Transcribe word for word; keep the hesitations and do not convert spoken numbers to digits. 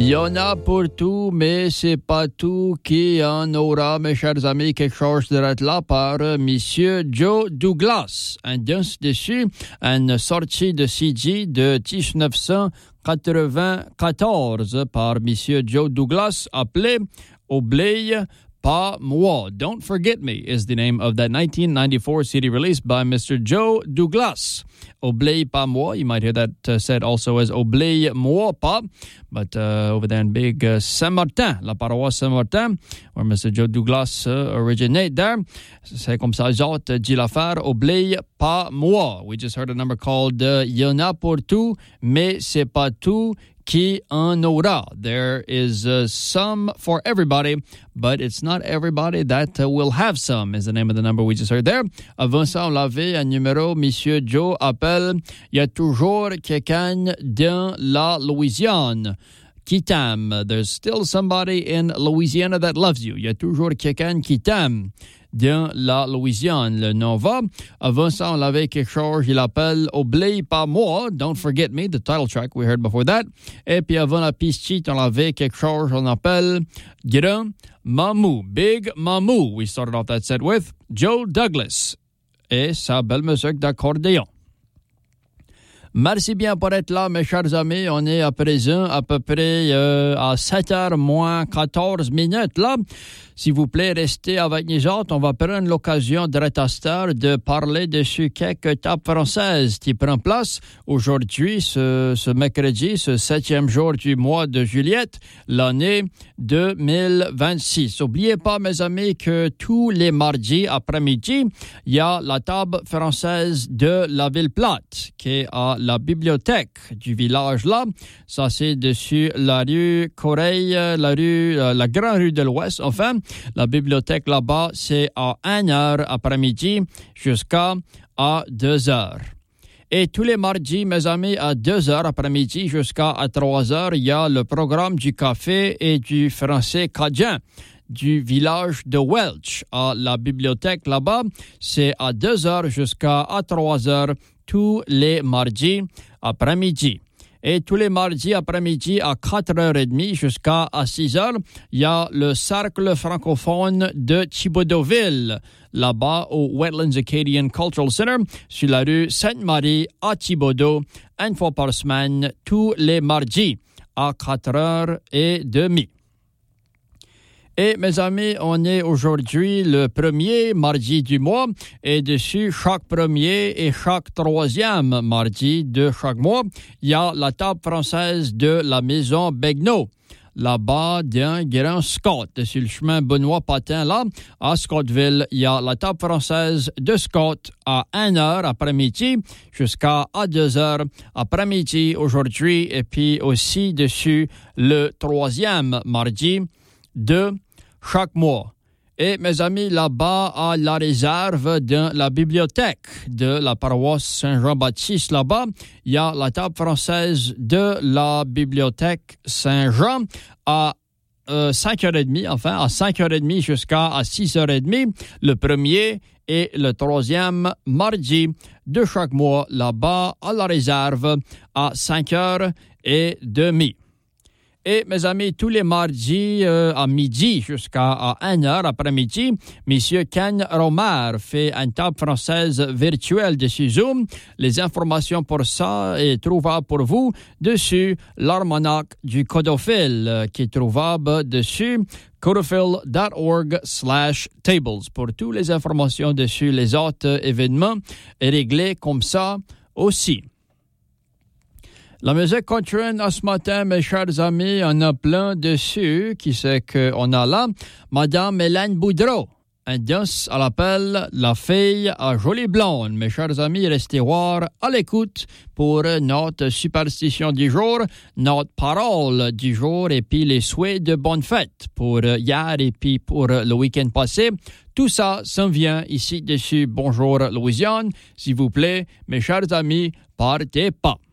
Il y en a pour tout, mais c'est pas tout qui en aura, mes chers amis. Quelque chose de là par euh, Monsieur Joe Douglas. Un danse dessus, une sortie de C D de dix-neuf cent quatre-vingt-quatorze par Monsieur Joe Douglas, appelé Oublie pas moi. Don't Forget Me is the name of that nineteen ninety-four C D released by Mister Joe Douglas. Oublie pas moi. You might hear that uh, said also as Oublie moi pas. But uh, over there in big uh, Saint-Martin, la paroisse Saint-Martin, where Mister Joe Douglas uh, originated there. C'est comme ça, Jacques dit l'affaire, Oublie pas moi. We just heard a number called uh, Y'en a pour tout, mais c'est pas tout qui en aura. There is uh, some for everybody, but it's not everybody that uh, will have some, is the name of the number we just heard there. Avant ça, on l'avait un numéro, Monsieur Joe appelle, il y a toujours quelqu'un dans la Louisiane qui t'aime. There's still somebody in Louisiana that loves you. Il y a toujours quelqu'un qui t'aime dans la Louisiane. Le nom va. Avant ça, on l'avait quelque chose, il appelle Oublie pas moi, Don't Forget Me, the title track we heard before that. Et puis avant la piste, on avait quelque chose, on appelle Grand Mamou, Big Mamou. We started off that set with Joe Douglas et sa belle musique d'accordéon. Merci bien pour être là, mes chers amis. On est à présent à peu près euh, à sept heures moins quatorze minutes, là. S'il vous plaît, restez avec nous autres. On va prendre l'occasion de retastar de parler dessus quelques étapes françaises qui prennent place aujourd'hui, ce, ce mercredi, ce septième jour du mois de juillet, l'année deux mille vingt-six. N'oubliez pas, mes amis, que tous les mardis après-midi, il y a la table française de la Ville-Plate, qui est à la bibliothèque du village là. Ça, c'est dessus la rue Correille, la rue, la grande rue de l'Ouest, enfin. La bibliothèque là-bas, c'est à une heure après-midi jusqu'à à deux heures. Et tous les mardis, mes amis, à deux heures après-midi jusqu'à à trois heures, il y a le programme du café et du français cadien du village de Welch. À la bibliothèque là-bas, c'est à deux heures jusqu'à à trois heures tous les mardis après-midi. Et tous les mardis après-midi à quatre heures trente jusqu'à à six heures, il y a le cercle francophone de Thibaudeauville, là-bas au Wetlands Acadian Cultural Center, sur la rue Sainte-Marie à Thibaudeau, une fois par semaine, tous les mardis à quatre heures trente. Et mes amis, on est aujourd'hui le premier mardi du mois et dessus chaque premier et chaque troisième mardi de chaque mois, il y a la table française de la maison Begnaud. Là-bas, d'un grand Scott, sur le chemin Benoît-Patin, là, à Scottville, il y a la table française de Scott à une heure après-midi jusqu'à à deux heures après-midi aujourd'hui et puis aussi dessus le troisième mardi de chaque mois. Et mes amis, là-bas, à la réserve de la bibliothèque de la paroisse Saint-Jean-Baptiste, là-bas, il y a la table française de la bibliothèque Saint-Jean à euh, cinq heures trente, enfin, à cinq heures trente jusqu'à à six heures trente, le premier et le troisième mardi de chaque mois, là-bas, à la réserve à cinq heures trente. Et mes amis, tous les mardis euh, à midi jusqu'à à une heure après-midi, M. Ken Romer fait une table française virtuelle dessus Zoom. Les informations pour ça est trouvable pour vous dessus l'almanach du codophile euh, qui est trouvable dessus codophile.org slash tables pour toutes les informations dessus les autres événements et réglés comme ça aussi. La musique country à ce matin, mes chers amis, on a plein dessus. Qui c'est qu'on a là? Madame Hélène Boudreau. Un danse à l'appel La fille à jolie blonde. Mes chers amis, restez voir à l'écoute pour notre superstition du jour, notre parole du jour et puis les souhaits de bonne fête pour hier et puis pour le week-end passé. Tout ça s'en vient ici dessus. Bonjour Louisiane. S'il vous plaît, mes chers amis, partez pas.